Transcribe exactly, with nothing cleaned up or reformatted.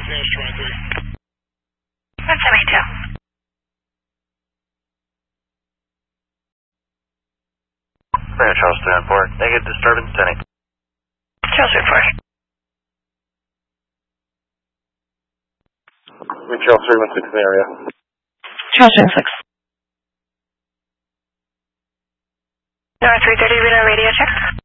Yes, twenty-three. one seventy-two. Clear Charles three one four. Negative disturbance ten eight. Charles report. Charles three one six in the area. Charles three one six. North three thirty, radar radio check.